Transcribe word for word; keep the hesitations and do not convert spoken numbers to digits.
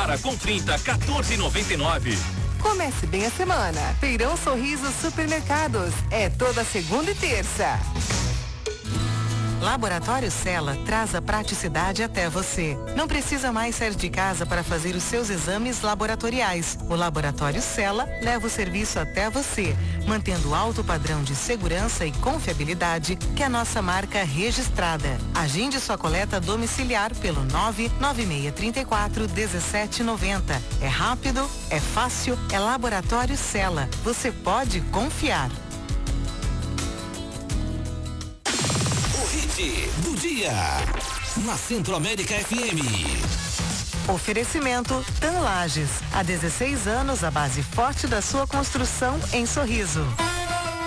Seara com trinta, quatorze e noventa e nove. Comece bem a semana. Feirão Sorriso Supermercados. É toda segunda e terça. Laboratório Cella traz a praticidade até você. Não precisa mais sair de casa para fazer os seus exames laboratoriais. O Laboratório Cella leva o serviço até você, mantendo alto padrão de segurança e confiabilidade que é a nossa marca registrada. Agende sua coleta domiciliar pelo nove nove seis três quatro um sete nove zero. É rápido, é fácil, é Laboratório Cella. Você pode confiar. Do dia na Centro América F M. Oferecimento TAM Lages. Há dezesseis anos, a base forte da sua construção em Sorriso.